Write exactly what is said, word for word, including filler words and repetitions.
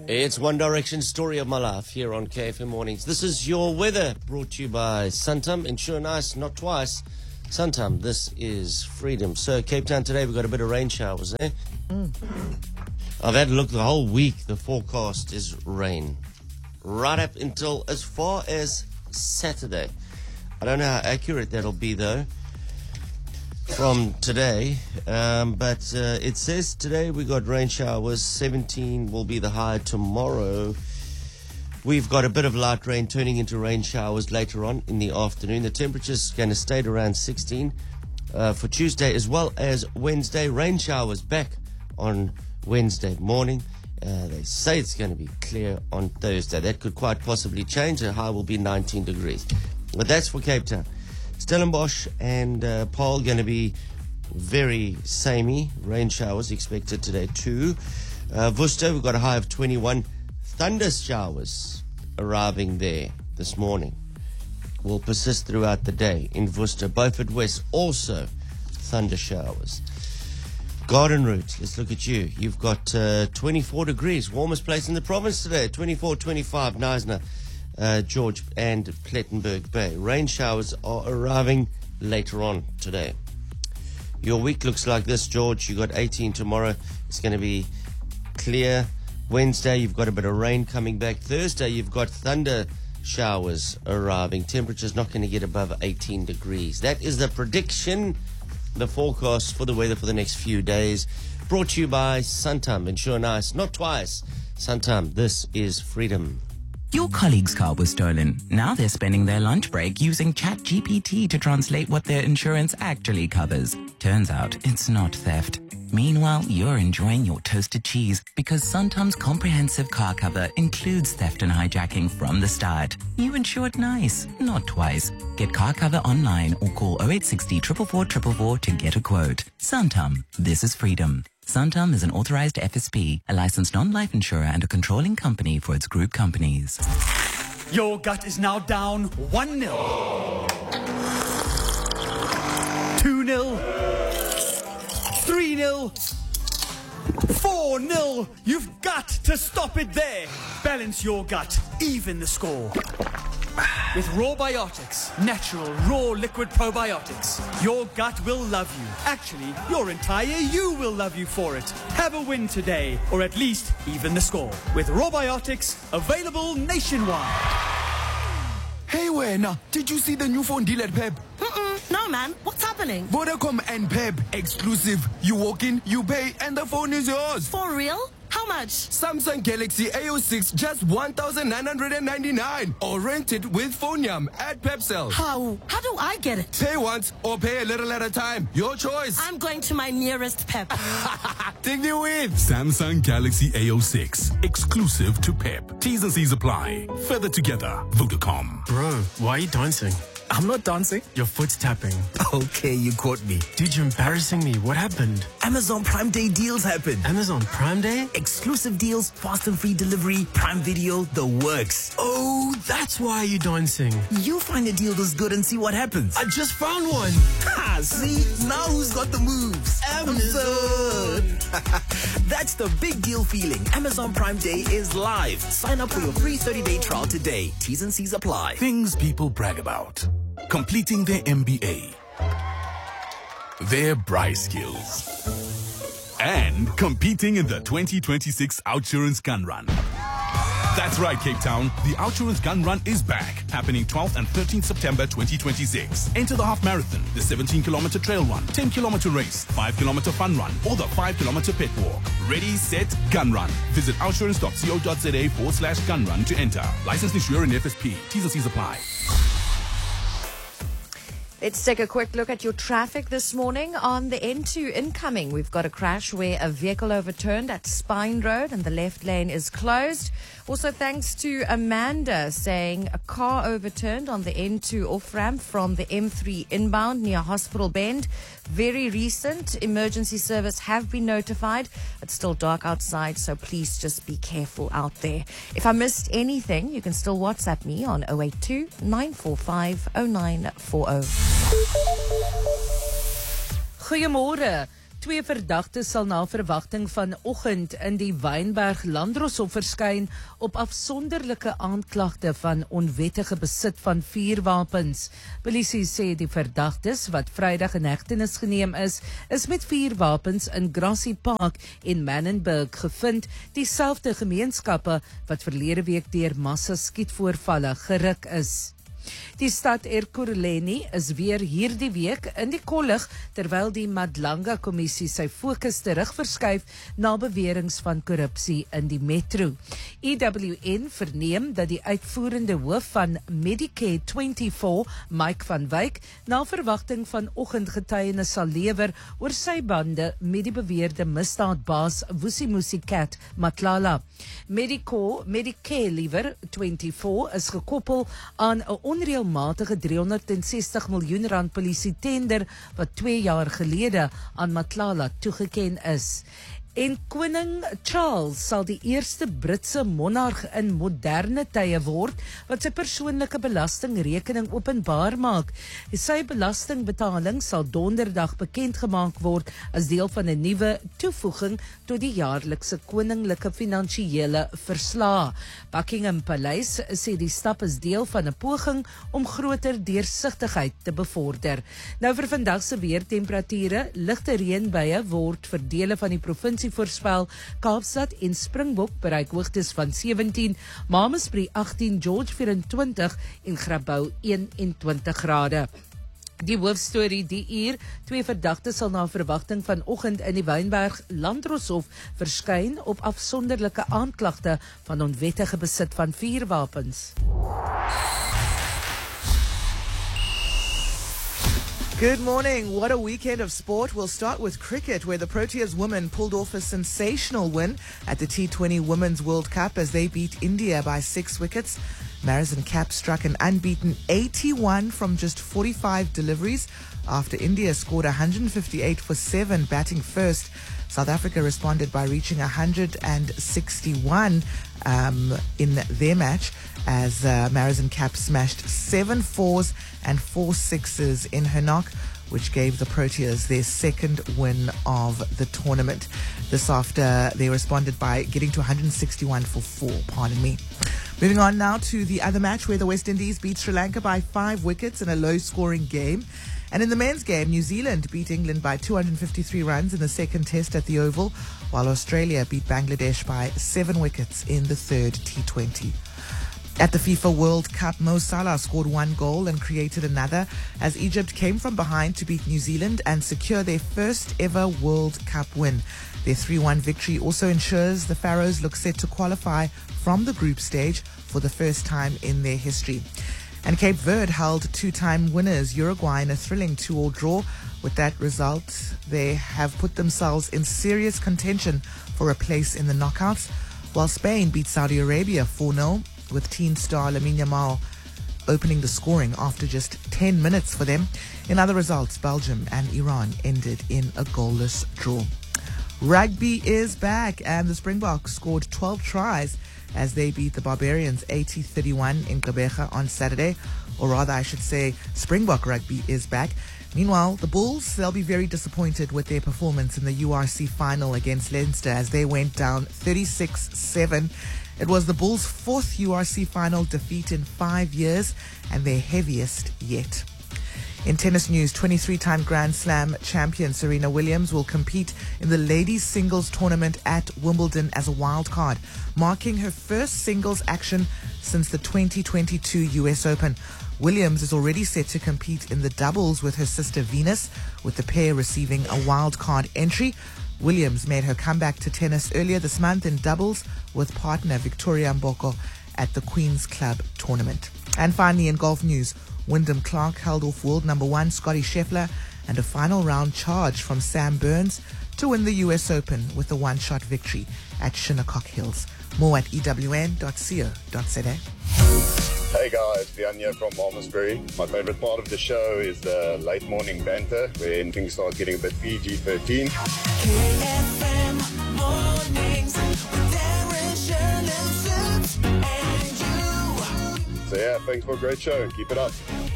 It's One Direction, story of my life here on K F M Mornings. This is your weather brought to you by Santam. Insure nice, not twice. Santam, this is freedom. So Cape Town today, we've got a bit of rain showers, eh? Mm. I've had a look the whole week. The forecast is rain. Right up until as far as Saturday. I don't know how accurate that'll be, though, from today. Um, but uh, it says today we got rain showers. seventeen will be the high tomorrow. We've got a bit of light rain turning into rain showers later on in the afternoon. The temperature's going to stay at around sixteen uh, for Tuesday as well as Wednesday. Rain showers back on Wednesday morning. Uh, they say it's going to be clear on Thursday. That could quite possibly change. The high will be nineteen degrees. But that's for Cape Town. Stellenbosch and uh, Paarl going to be very samey. Rain showers expected today too. Uh, Worcester, we've got a high of twenty-one. Thunder showers arriving there this morning will persist throughout the day in Worcester. Beaufort West also thunder showers. Garden Route, let's look at you. You've got uh, twenty-four degrees, warmest place in the province today. twenty-four, twenty-five, Knysna, uh, George and Plettenberg Bay. Rain showers are arriving later on today. Your week looks like this, George. You got eighteen tomorrow. It's going to be clear. Wednesday, you've got a bit of rain coming back. Thursday, you've got thunder showers arriving. Temperature's not going to get above eighteen degrees. That is the prediction, the forecast for the weather for the next few days. Brought to you by Santam. Insure nice, not twice. Santam, this is freedom. Your colleague's car was stolen. Now they're spending their lunch break using ChatGPT to translate what their insurance actually covers. Turns out it's not theft. Meanwhile, you're enjoying your toasted cheese because Santam's comprehensive car cover includes theft and hijacking from the start. You insured nice, not twice. Get car cover online or call oh eight six oh, four four four four four to get a quote. Santam, this is freedom. Santam is an authorized F S P, a licensed non-life insurer and a controlling company for its group companies. Your gut is now down one nil. two nil. three nil. four nil. You've got to stop it there. Balance your gut. Even the score. With Rawbiotics, natural, raw liquid probiotics, your gut will love you. Actually, your entire you will love you for it. Have a win today, or at least even the score. With Rawbiotics, available nationwide. Hey, Wena, did you see the new phone deal at Pep? Mm-mm, no, man. What's happening? Vodacom and Pep, exclusive. You walk in, you pay, and the phone is yours. For real? How much? Samsung Galaxy A O six, just one thousand nine hundred ninety-nine. Or rent it with PhoneYam at Pepcell. How? How do I get it? Pay once or pay a little at a time. Your choice. I'm going to my nearest Pep. Take me with. Samsung Galaxy A O six, exclusive to Pep. T's and C's apply. Further together, Vodacom. Bro, why are you dancing? I'm not dancing. Your foot's tapping. Okay, you caught me. Dude, you're embarrassing me. What happened? Amazon Prime Day deals happened. Amazon Prime Day? Exclusive deals, fast and free delivery, Prime Video, the works. Oh, that's why you're dancing. You find a deal that's good and see what happens. I just found one. Ha, see? Now who's got the moves? Amazon. That's the big deal feeling. Amazon Prime Day is live. Sign up for your free thirty-day trial today. T's and C's apply. Things people brag about. Completing their M B A, their Bryce skills, and competing in the twenty twenty-six Outsurance Gun Run. That's right, Cape Town. The Outsurance Gun Run is back, happening twelfth and thirteenth September twenty twenty-six. Enter the half marathon, the seventeen kilometer trail run, ten kilometer race, five kilometer fun run, or the five kilometer pet walk. Ready, set, gun run. Visit outsurance.co.za forward slash gun run to enter. Licensed insurer in F S P. T's and C's apply. Let's take a quick look at your traffic this morning on the N two incoming. We've got a crash where a vehicle overturned at Spine Road and the left lane is closed. Also, thanks to Amanda saying a car overturned on the N two off-ramp from the M three inbound near Hospital Bend. Very recent. Emergency service have been notified. It's still dark outside, so please just be careful out there. If I missed anything, you can still WhatsApp me on oh eight two, nine four five, oh nine four oh. Goeiemôre. Twee verdagtes sal na verwagting vanoggend in die Wynberg Landdroshof verskyn op afsonderlike aanklagte van onwettige besit van vuurwapens. Polisie sê die verdagtes wat Vrydag in hegtenis geneem is, is met vuurwapens in Grassy Park en Manenberg gevind, dieselfde gemeenskappe wat verlede week deur massa skietvoorvalle geruk is. Die stad Ekurhuleni is weer hierdie week in die kollig terwyl die Madlanga kommissie sy fokus terugverskuif na beweringe van korrupsie in die metro. E W N verneem dat die uitvoerende hoof van Medicare vyf, Mike van Wyk, na verwagting vanoggend getuienis sal lewer oor sy bande met die beweerde misdaadbaas Vusimusi Cat Matlala. Medicare, Medicare liewer vyf is gekoppel aan 'n onreëlmatige driehonderdsestig miljoen rand polisie tender wat twee jaar gelede aan Matlala toegeken is. En koning Charles sal die eerste Britse monarg in moderne tye word wat sy persoonlike belastingrekening openbaar maak. Sy belastingbetaling sal donderdag bekend gemaak word as deel van 'n nuwe toevoeging tot die jaarlikse koninklike finansiële verslae. Buckingham Paleis sê die stap is deel van 'n poging om groter deursigtigheid te bevorder. Nou vir vandag se weertemperature, ligte reënbuie word vir dele van die provinsie voorspel. Kaapstad en Springbok bereik hoogtes van sewentien, Mamasbury agtien, George vyf en twintig en Grabouw een en twintig grade. Die hoofstorie die uur, twee verdagtes sal na verwagting vanoggend in die Wynberg Landdroshof verskyn op afsonderlike aanklagte van onwettige besit van vuurwapens. Good morning. What a weekend of sport. We'll start with cricket, where the Proteas women pulled off a sensational win at the T twenty Women's World Cup as they beat India by six wickets. Marizon Kapp struck an unbeaten eighty-one from just forty-five deliveries after India scored one hundred fifty-eight for seven batting first. South Africa responded by reaching one hundred sixty-one um, in their match as uh, Marizon Kapp smashed seven fours and four sixes in her knock, which gave the Proteas their second win of the tournament. This after they responded by getting to one hundred sixty-one for four, pardon me. Moving on now to the other match where the West Indies beat Sri Lanka by five wickets in a low-scoring game. And in the men's game, New Zealand beat England by two hundred fifty-three runs in the second test at the Oval, while Australia beat Bangladesh by seven wickets in the third T twenty. At the FIFA World Cup, Mo Salah scored one goal and created another as Egypt came from behind to beat New Zealand and secure their first ever World Cup win. Their three one victory also ensures the Pharaohs look set to qualify from the group stage for the first time in their history. And Cape Verde held two-time winners Uruguay in a thrilling two-all draw. With that result, they have put themselves in serious contention for a place in the knockouts, while Spain beat Saudi Arabia four nil, with teen star Lamine Yamal opening the scoring after just ten minutes for them. In other results, Belgium and Iran ended in a goalless draw. Rugby is back, and the Springboks scored twelve tries as they beat the Barbarians eighty thirty-one in Gqeberha on Saturday. Or rather, I should say, Springbok rugby is back. Meanwhile, the Bulls, they'll be very disappointed with their performance in the U R C final against Leinster as they went down thirty-six seven. It was the Bulls' fourth U R C final defeat in five years and their heaviest yet. In tennis news, twenty-three-time Grand Slam champion Serena Williams will compete in the ladies' singles tournament at Wimbledon as a wild card, marking her first singles action since the twenty twenty-two U S Open. Williams is already set to compete in the doubles with her sister Venus, with the pair receiving a wild card entry. Williams made her comeback to tennis earlier this month in doubles with partner Victoria Mboko at the Queen's Club tournament. And finally, in golf news, Wyndham Clark held off world number one Scottie Scheffler and a final round charge from Sam Burns to win the U S Open with a one-shot victory at Shinnecock Hills. More at E W N dot co dot za. Hey guys, Dion here from Malmesbury. My favorite part of the show is the late morning banter when things start getting a bit P G thirteen. K F M mornings with Darren, Shirley, Sips, and you. So yeah, thanks for a great show. Keep it up.